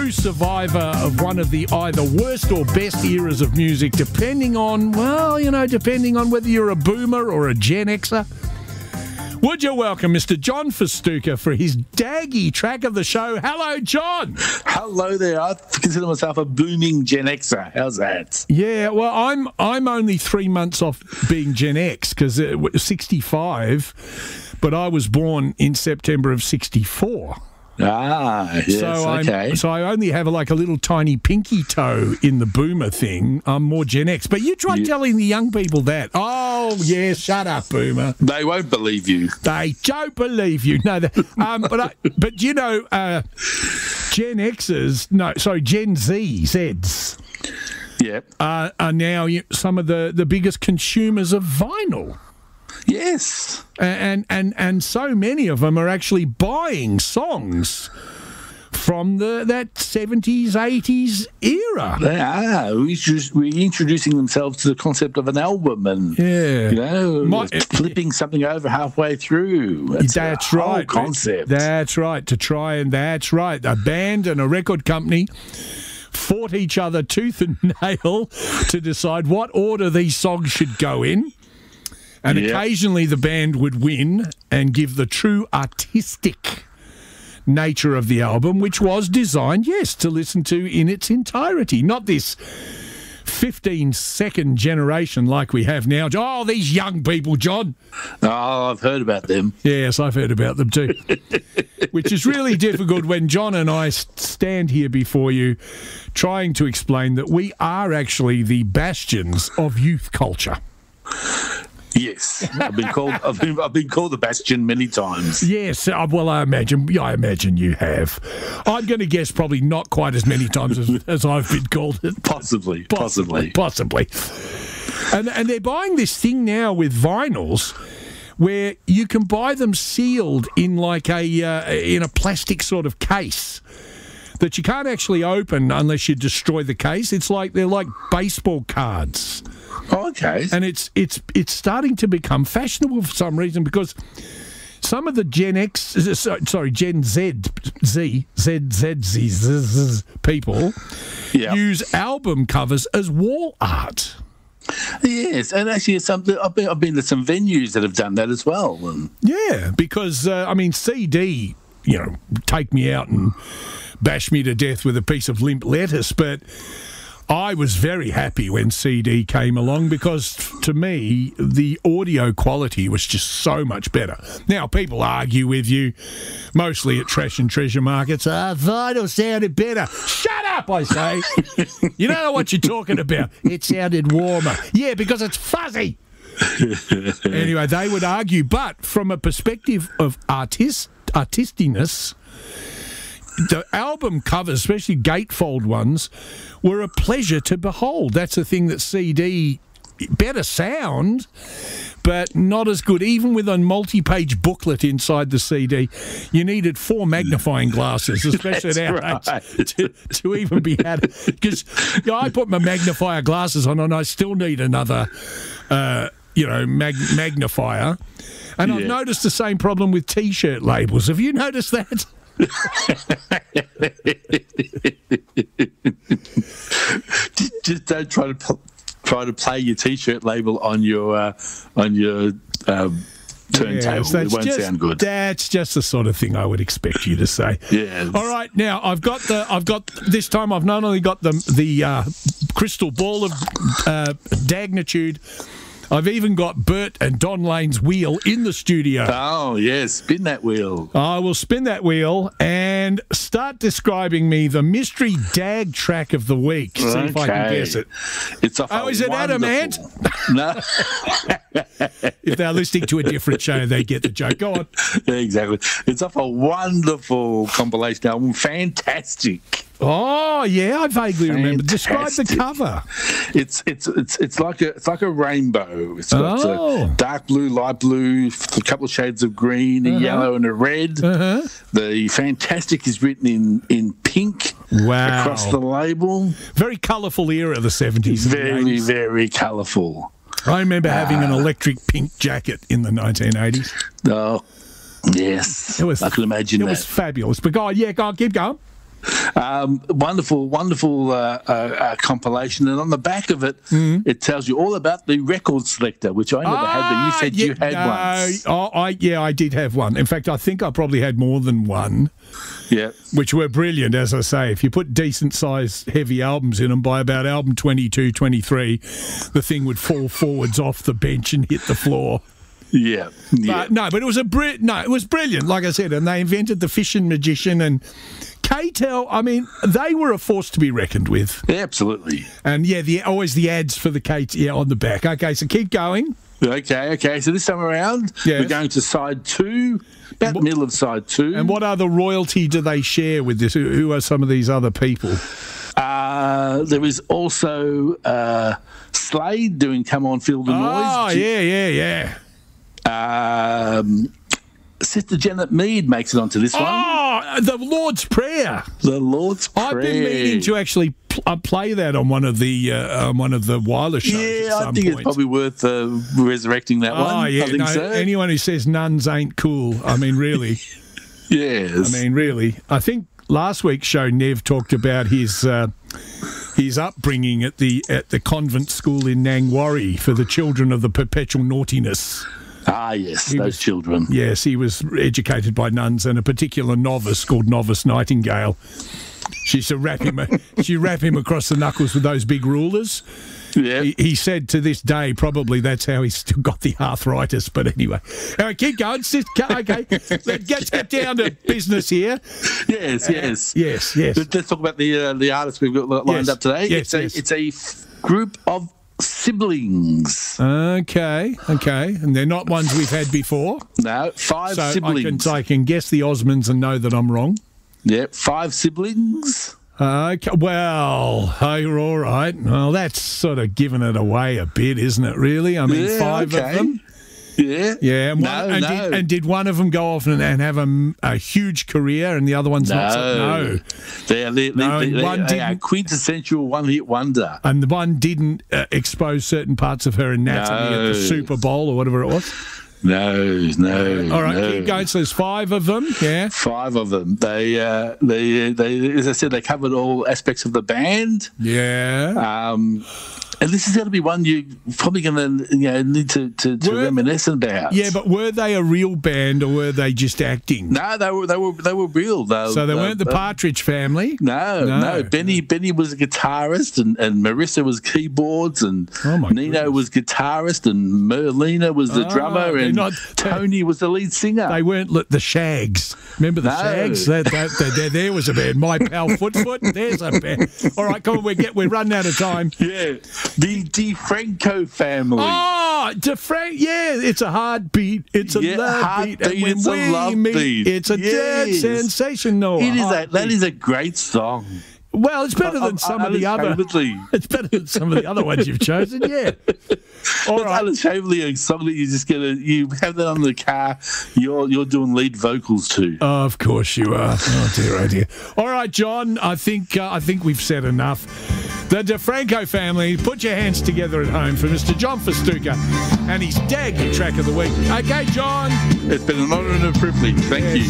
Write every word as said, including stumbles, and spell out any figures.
true survivor of one of the either worst or best eras of music, depending on, well, you know, depending on whether you're a boomer or a Gen Xer. Would you welcome Mister John Festuca for his daggy track of the show? Hello, John. Hello there. I consider myself a booming Gen Xer. How's that? Yeah, well, I'm I'm only three months off being Gen X because it was sixty-five, but I was born in September of sixty-four. Ah, yes, so okay. I'm, so I only have like a little tiny pinky toe in the boomer thing. I'm more Gen X. But you try Yeah. telling the young people that. Oh, yeah, shut up, boomer. They won't believe you. They don't believe you. No, they, um, but I, but you know, uh, Gen Xers, no, sorry, Gen Z, Zs, Yep. uh, are now you- some of the, the biggest consumers of vinyl. Yes. And, and and so many of them are actually buying songs from the that seventies, eighties era. They are. We're just- we're introducing themselves to the concept of an album and, Yeah. you know, My- flipping something over halfway through. That's, That's a whole right. concept. That's right. To try and that's right. A band and a record company fought each other tooth and nail to decide what order these songs should go in. And Yep. occasionally the band would win and give the true artistic nature of the album, which was designed, yes, to listen to in its entirety. Not this fifteen-second generation like we have now. Oh, these young people, John. Oh, I've heard about them. Yes, I've heard about them too. Which is really difficult when John and I s- stand here before you trying to explain that we are actually the bastions of youth culture. Yes, I've been called. I've been, I've been called the Bastion many times. Yes, uh, well, I imagine. I imagine you have. I'm going to guess probably not quite as many times as, as I've been called it. Possibly, possibly. Possibly. And and they're buying this thing now with vinyls, where you can buy them sealed in like a uh, in a plastic sort of case that you can't actually open unless you destroy the case. It's like they're like baseball cards. Oh, okay. And it's it's it's starting to become fashionable for some reason because some of the Gen X, sorry, Gen Z, Z, Z, Z, Z, Z, Z people Yeah. use album covers as wall art. Yes, and actually, something I've been, I've been to some venues that have done that as well. And Yeah, because uh, I mean, C D, you know, take me out and bash me to death with a piece of limp lettuce, but I was very happy when C D came along because, to me, the audio quality was just so much better. Now, people argue with you, mostly at trash and treasure markets, ah, vinyl sounded better. Shut up, I say. You don't know what you're talking about. It sounded warmer. Yeah, because it's fuzzy. Anyway, they would argue, but from a perspective of artist artistiness, the album covers, especially gatefold ones, were a pleasure to behold. That's the thing that C D, better sound, but not as good. Even with a multi-page booklet inside the C D, you needed four magnifying glasses, especially at our That's age, right. to, to even be had. Because you know, I put my magnifier glasses on and I still need another, uh, you know, mag- magnifier. And I've Yeah. noticed the same problem with T-shirt labels. Have you noticed that? just, just don't try to pl- try to play your T-shirt label on your uh, on your um, turntable. Yes, it that's won't just- sound good. That's just the sort of thing I would expect you to say. Yes. All right, now I've got the. I've got this time. I've not only got the the uh, crystal ball of uh, dagnitude. I've even got Bert and Don Lane's wheel in the studio. Oh yes, spin that wheel. I will spin that wheel and start describing me the mystery dag track of the week. See if I can Okay. guess it. It's off. Oh, a is it Adam Ant? wonderful- No, If they're listening to a different show, they get the joke. Go on. exactly. It's off a wonderful compilation album. Fantastic. Oh yeah, I vaguely remember. Describe the Fantastic. cover. It's it's it's it's like a it's like a rainbow. It's got Oh. a dark blue, light blue, a couple of shades of green, a yellow, and a red. Uh-huh. The Fantastic is written in in pink Wow. across the label. Very colourful era of the seventies. and the Very eighties. very colourful. I remember having an electric pink jacket in the nineteen eighties. Oh yes, It was. I can imagine It that. was fabulous. But go on, yeah, go on, keep going. Um, wonderful, wonderful uh, uh, uh, compilation, and on the back of it, mm-hmm. it tells you all about the record selector, which I never ah, had, but you said yeah, you had no, once. Oh, I, yeah, I did have one. In fact, I think I probably had more than one. Yeah, which were brilliant, as I say. If you put decent-sized, heavy albums in them, by about album twenty-two, twenty-three, the thing would fall forwards off the bench and hit the floor. Yeah, yeah. But, no, but it was a bri- no, it was brilliant, like I said, and they invented the Fission Magician and K-Tel. I mean, they were a force to be reckoned with. Yeah, absolutely. And yeah, the always the ads for the K-Tel yeah, on the back. Okay, so keep going. Okay, okay. So this time around, yes. we're going to side two, about the middle of side two. And what other royalty do they share with this? Who, who are some of these other people? Uh, there is also uh, Slade doing "Come On, Feel the Noise." Oh, yeah, yeah, yeah. Um, Sister Janet Mead makes it onto this oh, one. Oh, the Lord's Prayer. The Lord's Prayer. I've been meaning to actually pl- uh, play that on one of the uh, on one of the wireless shows. Yeah, at some I think point. It's probably worth uh, resurrecting that oh, one. Oh yeah, I think no, so. Anyone who says nuns ain't cool, I mean, really. Yes. I mean, really. I think last week's show, Nev talked about his. Uh, His upbringing at the at the convent school in Nangwarry for the children of the perpetual naughtiness. Ah, yes, he those was, children. Yes, he was educated by nuns and a particular novice called Novice Nightingale. She used to wrap him, she wrap him across the knuckles with those big rulers. Yeah. He, he said to this day, probably that's how he still got the arthritis. But anyway, all right, keep going. Okay, let's get down to business here. Yes, yes, uh, yes, yes. Let's talk about the uh, the artists we've got lined yes. up today. Yes, it's a yes. it's a f- group of siblings. Okay, okay, and they're not ones we've had before. No, five so siblings. I can, I can guess the Osmonds and know that I'm wrong. Yeah, five siblings. Okay, well, oh, you're all right. Well, that's sort of giving it away a bit, isn't it, really? I mean, yeah, five okay. of them. Yeah. Yeah, and, no, one, and, no. did, and did one of them go off and, and have a, a huge career and the other one's no. not? So, no. They're, they're, no, they're, one they are quintessential one-hit wonder. And the one didn't uh, expose certain parts of her anatomy no. at the Super Bowl or whatever it was? No, no. All right, no. keep going. So there's five of them, yeah? Five of them. They, uh, they, they, as I said, they covered all aspects of the band. Yeah. Um, and this is going to be one you're probably going to you know, need to, to, to were, reminisce about. Yeah, but were they a real band or were they just acting? No, they were they were they were real. They, so they they, weren't the Partridge Family. No, no. no. Benny Benny was a guitarist, and, and Marissa was keyboards, and oh my Nino goodness. was guitarist, and Merlina was the oh, drummer, and not, Tony was the lead singer. They weren't the Shags. Remember the no. Shags? That, that, that, there, there was a band. My Pal Foot Foot. There's a band. All right, come on, we're get we're running out of time. Yeah, the DeFranco family. Oh, DeFranco. Yeah, it's a hard beat. It's a yeah, love beat. beat. And when it's we a love meet, beat. It's a yes. dead sensation. No, it is a, that is a great song. Well, it's better than I, some I, of the other. It's better than some of the other ones you've chosen. Yeah. All it's right. unashamedly a song that you just get. You have that on the car. You're you're doing lead vocals to. Oh, of course you are. Oh dear, oh dear. All right, John. I think uh, I think we've said enough. The DeFranco family. Put your hands together at home for Mister John Festuca and his Daggy track of the week. Okay, John. It's been an honour and a privilege. Thank yes. you.